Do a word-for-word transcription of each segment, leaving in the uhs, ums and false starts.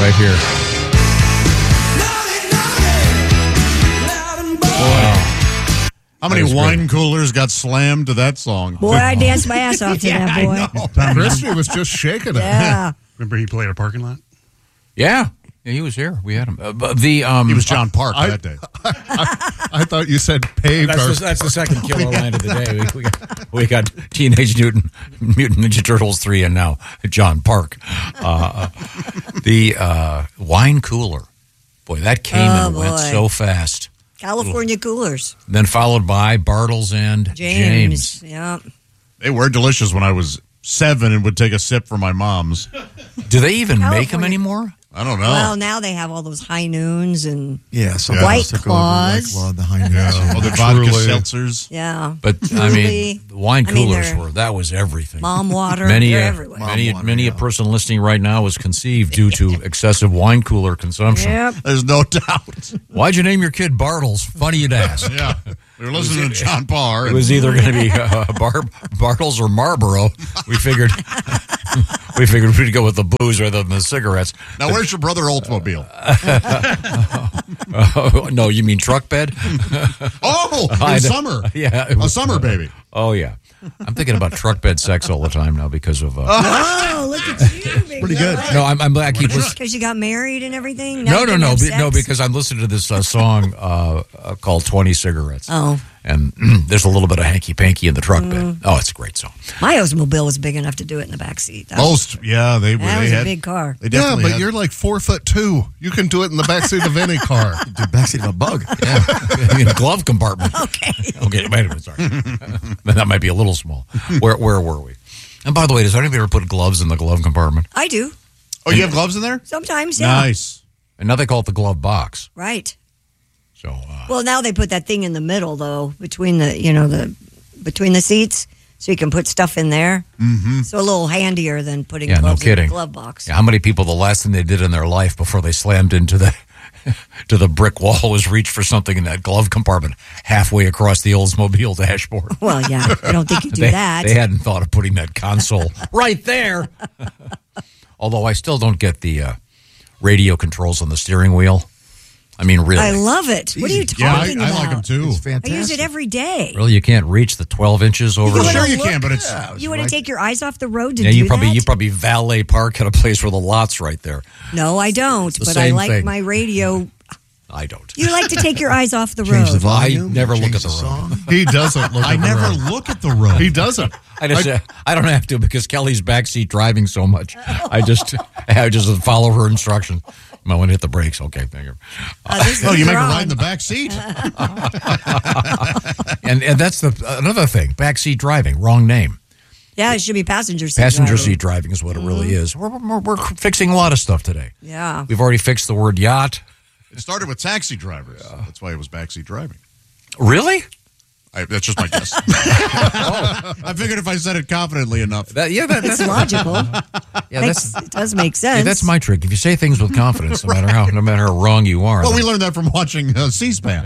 right here. Wow. How many That was wine great. coolers got slammed to that song? Boy, I danced my ass off to Yeah, that, boy. I know. Christy was just shaking it. Yeah. Remember he played at a parking lot? Yeah. Yeah, he was here. We had him. Uh, but the um, He was John Park I- that day. I, I thought you said paved. That's our- the, that's the second killer line of the day. We, we, got, we got Teenage Mutant, Mutant Ninja Turtles three and now John Park. Uh, the uh, wine cooler. Boy, that came Oh, and went boy. so fast. California coolers. Then followed by Bartles and James. James. Yeah. They were delicious when I was seven and would take a sip from my mom's. Do they even make them California- anymore? I don't know. Well, now they have all those high noons and Yeah, some Yeah. White took over White Claws. Claw, the Heineken. Yeah. Oh, the vodka Truly. seltzers. yeah, But I mean, Truly. the wine I mean, coolers they're- were that was everything. mom water. Many, they're uh, everywhere. many, water, many a yeah. person listening right now was conceived due to excessive wine cooler consumption. Yep. There's no doubt. Why'd you name your kid Bartles? Funny you'd ask. Yeah. We were listening to John Parr. It and- was either going to be uh, Bar- Bartles or Marlboro. We figured, we figured we'd go with the booze rather than the cigarettes. Now, where's your brother Oldsmobile? Uh, no, you mean truck bed? Oh, I in know. summer. Yeah, it A was- summer baby. Oh yeah, I'm thinking about truck bed sex all the time now because of. Uh, Oh, look at you. Pretty good. no, I'm, I'm I keep listening. Because you got married and everything? Now No, you no, can no, have be- no, sex? because I'm listening to this uh, song uh, uh, called twenty cigarettes. Oh. And there's a little bit of hanky-panky in the truck bed. Oh, it's a great song. My Oldsmobile was big enough to do it in the back seat. That was, Most, yeah, they were. that they was had, a big car. They yeah, definitely but had- you're like four foot two. You can do it in the backseat of any car. The backseat of a bug. Yeah, in the glove compartment. Okay. Okay, wait a minute, sorry. That might be a little small. Where where were we? And by the way, does anybody ever put gloves in the glove compartment? I do. Oh, you have gloves in there? Sometimes, yeah. Nice. And now they call it the glove box. Right. So uh, Well, now they put that thing in the middle, though, between the, you know, the between the seats, so you can put stuff in there. Mm-hmm. So a little handier than putting yeah, no gloves in kidding. the glove box. Yeah, how many people the last thing they did in their life before they slammed into the to the brick wall was reach for something in that glove compartment halfway across the Oldsmobile dashboard? Well, yeah, I don't think you do they, that. They hadn't thought of putting that console right there. Although I still don't get the uh, radio controls on the steering wheel. I mean, really. I love it. What are you Yeah, I, talking I about? like them too. It's I fantastic. use it every day. Really, you can't reach the twelve inches over. Well, You the- sure wanna you look- can, but it's You want to take your eyes off the road to yeah, do you probably that? you probably valet park at a place where the lot's right there. No, I don't. the But I same like thing. my radio. I don't. You like to take your eyes off the Change the road. volume. I never change look at the road. song. He doesn't look I at the never road. look at the road. He doesn't. I just I, I don't have to because Kelly's backseat driving so much. I just I just follow her instructions. You might want to hit the brakes. Okay, thank you. Uh, this Oh, is you make her wrong. ride in the back seat. And and that's the another thing. Backseat driving, wrong name. Yeah, it should be passenger seat. Passenger driving. seat driving is what it really is. We're, we're, we're fixing a lot of stuff today. Yeah. We've already fixed the word yacht. It started with taxi drivers. That's why it was backseat driving. Really? I, that's just my guess. I figured if I said it confidently enough. That, yeah, that, It's that's logical. yeah, Makes, that's it does make sense. yeah, that's my trick. If you say things with confidence, no matter how no matter how wrong you are. Well, we then- learned that from watching uh, C-SPAN.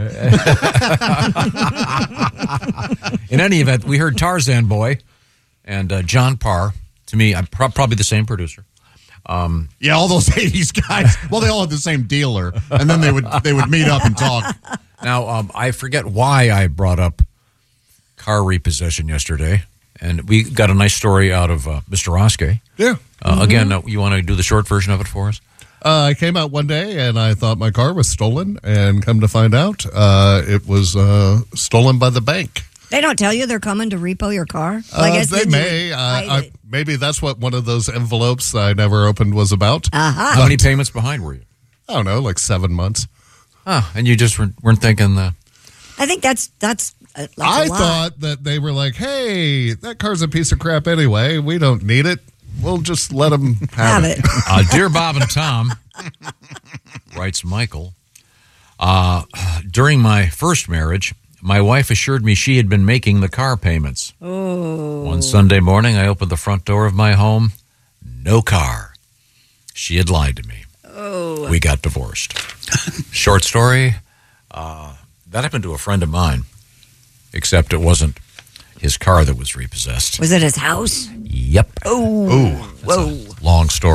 in any event, we heard Tarzan Boy and uh, John Parr. To me, I'm pro- probably the same producer. Um, Yeah, all those eighties guys. Well, they all had the same dealer, and then they would they would meet up and talk. Now, um, I forget why I brought up car repossession yesterday, and we got a nice story out of uh, Mister Oskey. Yeah. Uh, Again, uh, you want to do the short version of it for us? Uh, I came out one day and I thought my car was stolen, and come to find out, uh, it was uh, stolen by the bank. They don't tell you they're coming to repo your car? Well, I Uh, guess they then may. you Uh, hide I, it. maybe that's what one of those envelopes I never opened was about. Uh-huh. How many payments behind were you? I don't know, like seven months. Oh, and you just weren't, weren't thinking the. I think that's that's. Uh, that's I a lot. thought that they were like, hey, that car's a piece of crap anyway. We don't need it. We'll just let them have, have it. it. Uh, Dear Bob and Tom, writes Michael, uh, during my first marriage, my wife assured me she had been making the car payments. Oh. One Sunday morning, I opened the front door of my home. No car. She had lied to me. Oh. We got divorced. Short story. Uh, that happened to a friend of mine, except it wasn't his car that was repossessed. Was it his house? Yep. Oh. Whoa. Long story.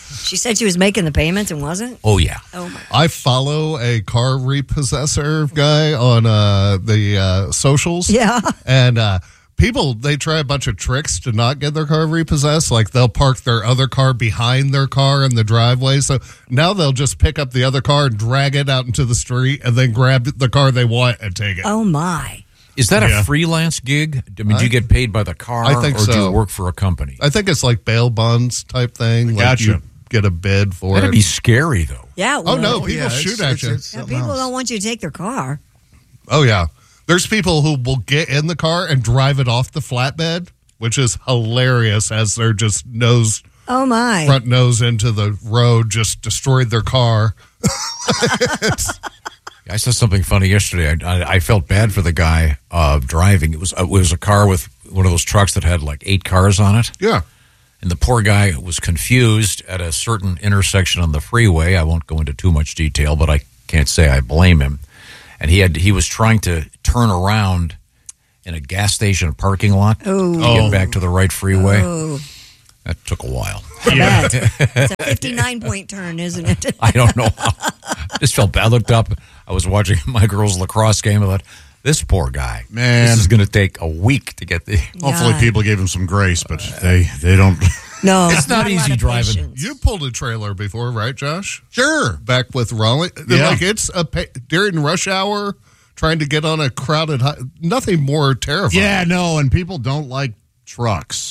She said she was making the payments and wasn't? Oh, yeah. Oh, my. I follow a car repossessor guy on uh, the uh, socials. Yeah. And uh, people, they try a bunch of tricks to not get their car repossessed. Like they'll park their other car behind their car in the driveway. So now they'll just pick up the other car and drag it out into the street and then grab the car they want and take it. Oh, my. Is that Yeah. a freelance gig? I mean, do you get paid by the car, I think or do so. you work for a company? I think it's like bail bonds type thing. Like Gotcha. you get a bid for That'd it. be scary, though. Yeah. Oh, no, well, people yeah, shoot it's- at it's- you. it's yeah, something people else. don't want you to take their car. Oh, yeah. There's people who will get in the car and drive it off the flatbed, which is hilarious as they're just nose, Oh, my. front nose into the road, just destroyed their car. I saw something funny yesterday. I, I, I felt bad for the guy uh, driving. It was it was a car with one of those trucks that had like eight cars on it, Yeah. and the poor guy was confused at a certain intersection on the freeway. I won't go into too much detail, but I can't say I blame him. And he had he was trying to turn around in a gas station parking lot Oh. to get back to the right freeway. Oh, That took a while. bad. It's a fifty-nine point turn, isn't it? I don't know how. I just felt bad. I looked up. I was watching my girls' lacrosse game. I thought, this poor guy. Man. This is going to take a week to get the. Hopefully, Yeah. people gave him some grace, but they they don't. No. It's not a easy lot of driving. patience. You pulled a trailer before, right, Josh? Sure. Back with Raleigh. Yeah. Like it's a pa- during rush hour trying to get on a crowded hi- nothing more terrifying. Yeah, no, and people don't like trucks.